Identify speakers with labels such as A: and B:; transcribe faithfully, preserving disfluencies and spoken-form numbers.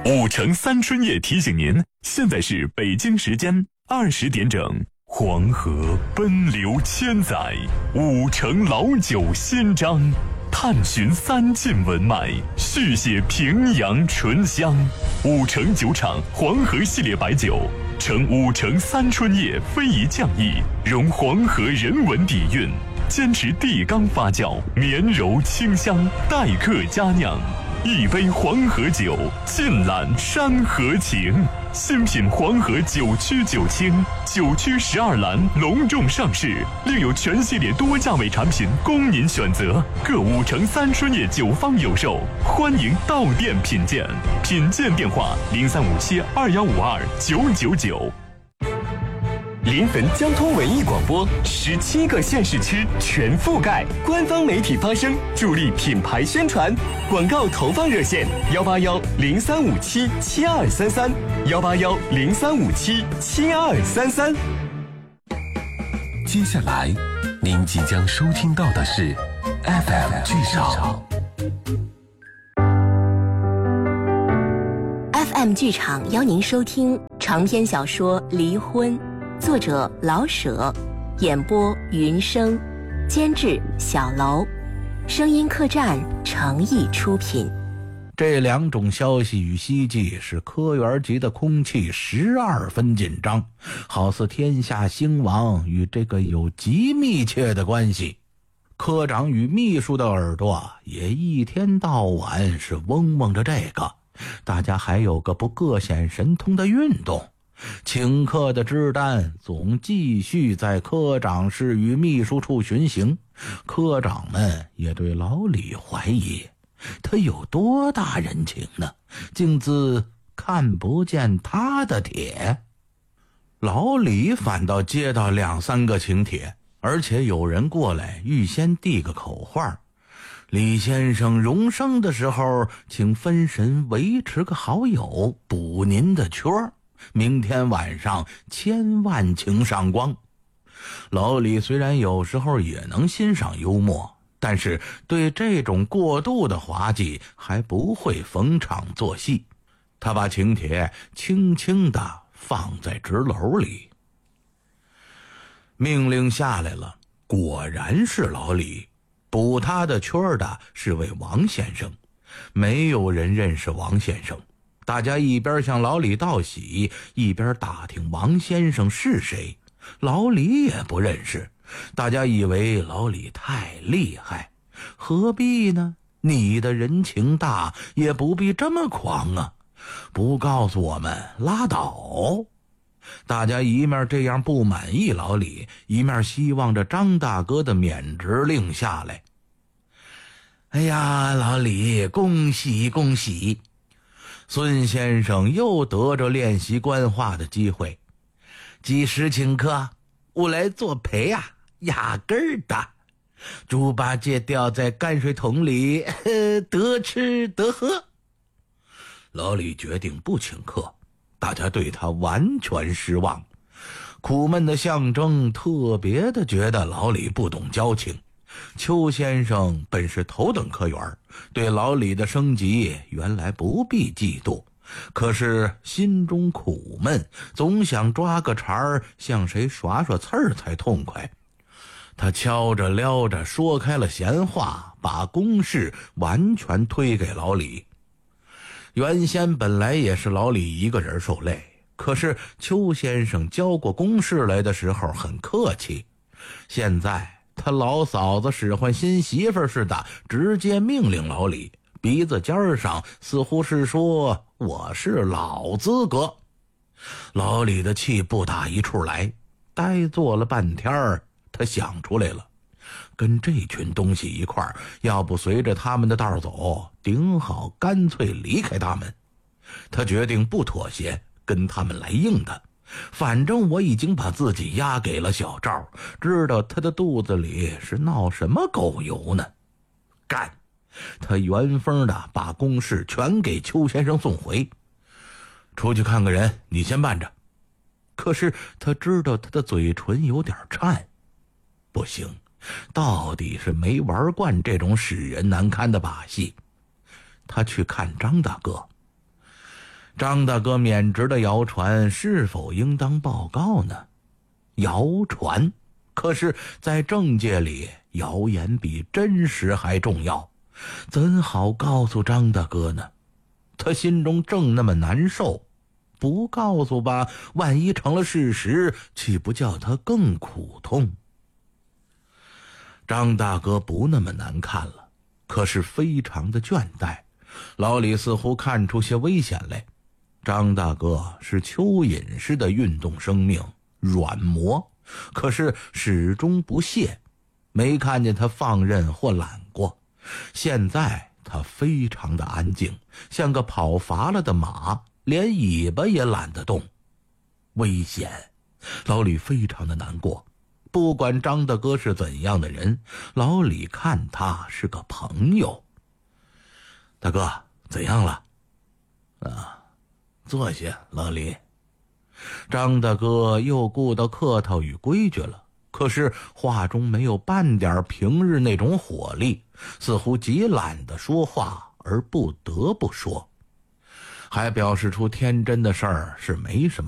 A: 五城三春夜提醒您，现在是北京时间二十点整。黄河奔流千载，五城老酒新章，探寻三晋文脉，续写平阳醇香。五城酒厂黄河系列白酒，承五城三春夜非遗匠艺，融黄河人文底蕴，坚持地缸发酵，绵柔清香，待客佳酿。一杯黄河酒，尽览山河情。新品黄河九曲九清，九曲十二栏隆重上市，另有全系列多价位产品供您选择。各五城三春夜酒坊有售，欢迎到店品鉴。品鉴电话：零三五七二幺五二九九九。
B: 临汾交通文艺广播，十七个县市区全覆盖，官方媒体发声，助力品牌宣传。广告投放热线：幺八幺零三五七七二三三，幺八幺零三五七七二三三。
C: 接下来，您即将收听到的是 F M 剧场。
D: F M 剧场邀您收听长篇小说《离婚》。作者老舍，演播云生，监制小楼，声音客栈诚意出品。
E: 这两种消息与希冀使科员级的空气十二分紧张，好似天下兴亡与这个有极密切的关系。科长与秘书的耳朵也一天到晚是嗡嗡着这个，大家还有个不各显神通的运动。请客的支单总继续在科长室与秘书处巡行，科长们也对老李怀疑，他有多大人情呢？竟自看不见他的帖。老李反倒接到两三个请帖，而且有人过来预先递个口话：李先生荣升的时候，请分神维持个好友，补您的缺儿。明天晚上千万请赏光。老李虽然有时候也能欣赏幽默，但是对这种过度的滑稽还不会逢场作戏。他把请帖轻轻地放在纸篓里。命令下来了，果然是老李。补他的缺的是位王先生，没有人认识王先生。大家一边向老李道喜，一边打听王先生是谁。老李也不认识，大家以为老李太厉害，何必呢？你的人情大，也不必这么狂啊！不告诉我们拉倒。大家一面这样不满意老李，一面希望着张大哥的免职令下来。哎呀，老李，恭喜恭喜！孙先生又得着练习官话的机会。几时请客？我来作陪啊，压根儿的。猪八戒掉在泔水桶里，呵得吃得喝。老李决定不请客，大家对他完全失望。苦闷的象征特别的觉得老李不懂交情。邱先生本是头等科员，对老李的升级原来不必嫉妒，可是心中苦闷，总想抓个茬儿向谁耍耍刺儿才痛快。他敲着撩着说开了闲话，把公事完全推给老李。原先本来也是老李一个人受累，可是邱先生交过公事来的时候很客气，现在他老嫂子使唤新媳妇似的，直接命令老李，鼻子尖上似乎是说我是老资格。老李的气不打一处来，呆坐了半天，他想出来了，跟这群东西一块儿，要不随着他们的道走，顶好干脆离开他们。他决定不妥协，跟他们来硬的。反正我已经把自己押给了小赵，知道他的肚子里是闹什么狗油呢。干！他原封的把公事全给邱先生送回。出去看个人，你先办着。可是他知道他的嘴唇有点颤。不行，到底是没玩惯这种使人难堪的把戏。他去看张大哥。 张大哥免职的谣传是否应当报告呢？谣传，可是在政界里，谣言比真实还重要，怎好告诉张大哥呢？他心中正那么难受，不告诉吧，万一成了事实，岂不叫他更苦痛？张大哥不那么难看了，可是非常的倦怠。老李似乎看出些危险来。张大哥是蚯蚓似的运动生命，软磨，可是始终不懈，没看见他放任或懒过。现在他非常的安静，像个跑乏了的马，连尾巴也懒得动。危险！老李非常的难过。不管张大哥是怎样的人，老李看他是个朋友。大哥，怎样了？啊，坐下，老李。张大哥又顾到客套与规矩了，可是话中没有半点平日那种火力，似乎极懒得说话而不得不说，还表示出天真的事儿是没什么